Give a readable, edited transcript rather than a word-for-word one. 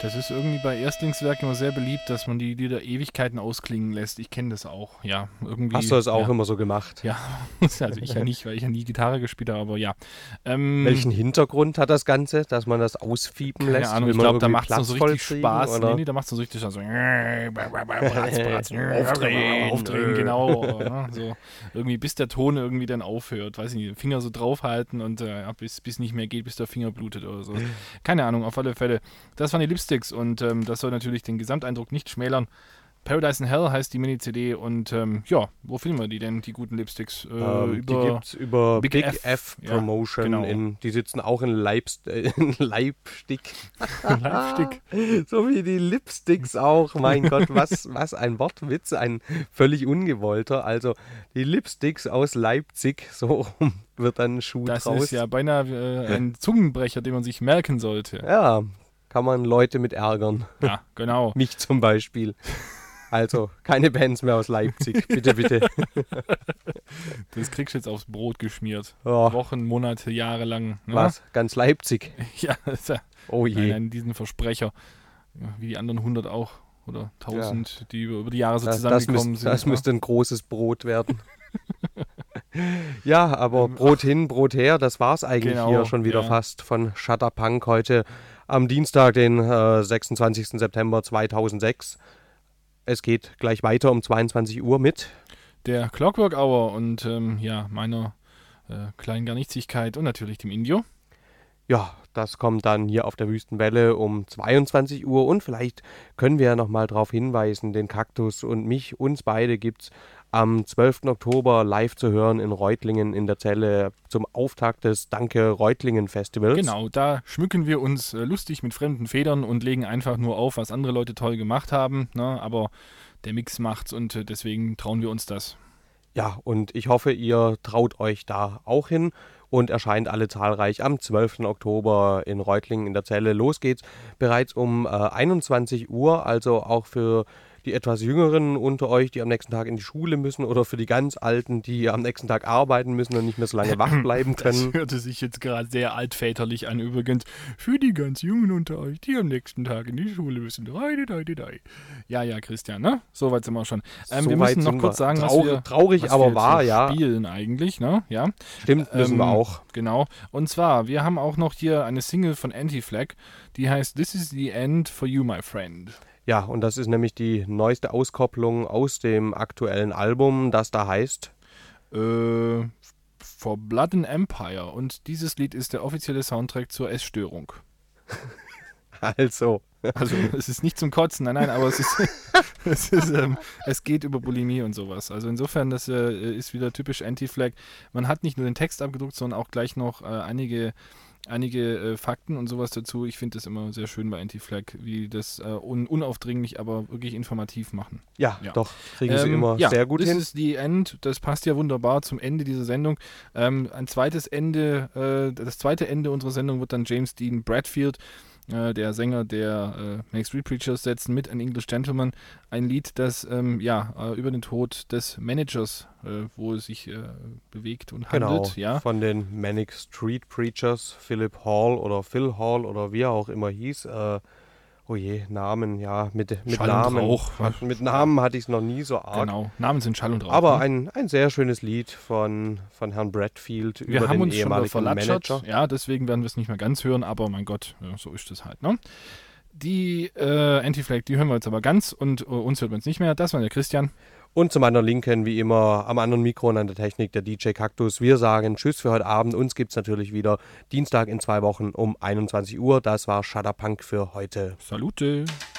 Das ist irgendwie bei Erstlingswerken immer sehr beliebt, dass man die Lieder Ewigkeiten ausklingen lässt. Ich kenne das auch, ja. Irgendwie, Hast du das auch ja. immer so gemacht? Ja, also ich ja nicht, weil ich ja nie Gitarre gespielt habe, aber ja. Welchen Hintergrund hat das Ganze, dass man das ausfiepen Keine lässt? Ahnung, Will ich man glaube, da irgendwie macht es noch Platz so richtig vollkriegen, Spaß. oder? Nee, da macht es so richtig so bratz, bratz, Aufdrehen. aufdrehen, genau. Ne? So, irgendwie bis der Ton irgendwie dann aufhört. Weiß ich nicht, den Finger so draufhalten und bis nicht mehr geht, bis der Finger blutet oder so. Keine Ahnung, auf alle Fälle. Das waren die Lipsticks und das soll natürlich den Gesamteindruck nicht schmälern. Paradise in Hell heißt die Mini-CD und ja, wo finden wir die denn, die guten Lipsticks? Die gibt's über Big F ja, Promotion. genau. Die sitzen auch in Leipzig. Leipzig. So wie die Lipsticks auch. Mein Gott, was ein Wortwitz, ein völlig ungewollter. Also die Lipsticks aus Leipzig, so wird dann ein Schuh Das draus. ist ja beinahe ein Zungenbrecher, den man sich merken sollte. Ja, kann man Leute mit ärgern. Ja, genau. Mich zum Beispiel. Also, keine Bands mehr aus Leipzig. Bitte, bitte. Das kriegst du jetzt aufs Brot geschmiert. Oh, Wochen, Monate, Jahre lang. Ne? was? Ganz Leipzig? Ja, das ist ja Oh je. nein, diesen Versprecher. Ja, wie die anderen 100 auch. Oder 1000, die über die Jahre so Das zusammengekommen sind. das müsste ein großes Brot werden. Ja, aber Brot hin, Brot her, das war's eigentlich Genau, hier schon wieder ja. fast von Shutterpunk heute am Dienstag, den 26. September 2006. Es geht gleich weiter um 22 Uhr mit. Der Clockwork Hour und ja, meiner kleinen Garnichtigkeit und natürlich dem Indio. Ja, das kommt dann hier auf der Wüstenwelle um 22 Uhr und vielleicht können wir ja nochmal darauf hinweisen, den Kaktus und uns beide gibt's am 12. Oktober live zu hören in Reutlingen in der Zelle zum Auftakt des Danke Reutlingen Festivals. Genau, da schmücken wir uns lustig mit fremden Federn und legen einfach nur auf, was andere Leute toll gemacht haben. Ne? Aber der Mix macht's und deswegen trauen wir uns das. Ja, und ich hoffe, ihr traut euch da auch hin und erscheint alle zahlreich am 12. Oktober in Reutlingen in der Zelle. Los geht's bereits um 21 Uhr, also auch für die etwas Jüngeren unter euch, die am nächsten Tag in die Schule müssen oder für die ganz Alten, die am nächsten Tag arbeiten müssen und nicht mehr so lange wach bleiben können. Das hörte sich jetzt gerade sehr altväterlich an übrigens. Für die ganz Jungen unter euch, die am nächsten Tag in die Schule müssen. Ja, Christian, ne? Soweit sind wir schon. So wir weit müssen noch sind kurz wir. sagen, Traurig, was aber wir wahr, jetzt ja. spielen eigentlich, ne? Ja. Stimmt, müssen wir auch. Genau. Und zwar, wir haben auch noch hier eine Single von Anti-Flag, die heißt This is the End for You, my friend. Ja, und das ist nämlich die neueste Auskopplung aus dem aktuellen Album, das da heißt For Blood and Empire. Und dieses Lied ist der offizielle Soundtrack zur Essstörung. Also. Also es ist nicht zum Kotzen, nein, aber es geht über Bulimie und sowas. Also insofern, das ist wieder typisch Anti-Flag. Man hat nicht nur den Text abgedruckt, sondern auch gleich noch einige Fakten und sowas dazu. Ich finde das immer sehr schön bei Anti-Flag, wie das unaufdringlich, aber wirklich informativ machen. Ja, doch, kriegen sie immer sehr gut hin. Das ist die End, das passt ja wunderbar zum Ende dieser Sendung. Das zweite Ende unserer Sendung wird dann James Dean Bradfield, der Sänger der Manic Street Preachers, setzen mit An English Gentleman, ein Lied, das über den Tod des Managers wohl sich bewegt und handelt. Genau, Ja. von den Manic Street Preachers, Philip Hall oder Phil Hall oder wie er auch immer hieß. Oh je, Namen, ja, mit Schall Namen. und Rauch. Mit Namen hatte ich es noch nie so arg. Genau, Namen sind Schall und Rauch. Aber ne? ein sehr schönes Lied von Herrn Bradfield Wir über haben den uns schon ehemaligen verlatschert, Manager. ja, deswegen werden wir es nicht mehr ganz hören, aber mein Gott, so ist es halt, ne? Die Anti-Flag, die hören wir jetzt aber ganz und uns hört man es nicht mehr. Das war der Christian. Und zu meiner Linken, wie immer, am anderen Mikro und an der Technik, der DJ Kaktus. Wir sagen Tschüss für heute Abend. Uns gibt es natürlich wieder Dienstag in 2 Wochen um 21 Uhr. Das war Shutterpunk für heute. Salute.